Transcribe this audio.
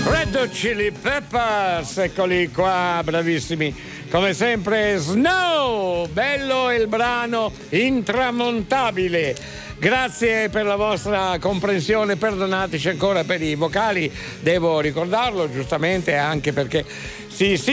Red Hot Chili Peppers, eccoli qua, bravissimi. Come sempre, Snow, bello il brano intramontabile. Grazie per la vostra comprensione, perdonateci ancora per i vocali, devo ricordarlo giustamente anche perché sì,